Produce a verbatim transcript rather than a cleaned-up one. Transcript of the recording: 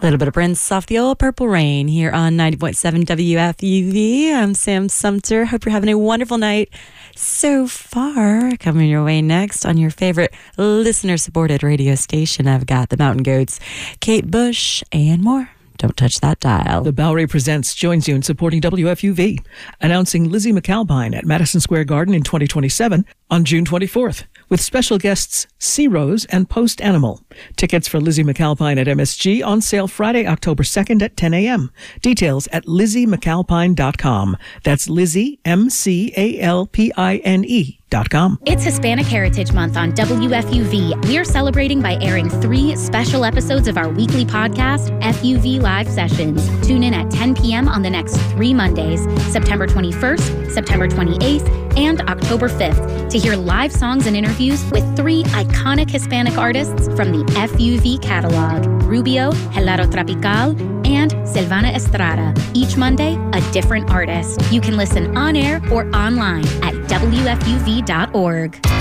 little bit of Prince off the old Purple Rain here on ninety point seven W F U V. I'm Sam Sumter. Hope you're having a wonderful night so far. Coming your way next on your favorite listener-supported radio station, I've got the Mountain Goats, Kate Bush, and more. Don't touch that dial. The Bowery Presents joins you in supporting W F U V, announcing Lizzie McAlpine at Madison Square Garden in twenty twenty-seven on June twenty-fourth, with special guests Sea Rose and Post Animal. Tickets for Lizzie McAlpine at M S G on sale Friday, October second at ten a.m. Details at lizzie mcalpine dot com. That's Lizzie, M C A L P I N E. Com. It's Hispanic Heritage Month on W F U V. We are celebrating by airing three special episodes of our weekly podcast, F U V Live Sessions. Tune in at ten p.m. on the next three Mondays, September twenty-first, September twenty-eighth, and October fifth, to hear live songs and interviews with three iconic Hispanic artists from the F U V catalog, Rubio, Helado Tropical, and Silvana Estrada. Each Monday, a different artist. You can listen on air or online at W F U V dot org.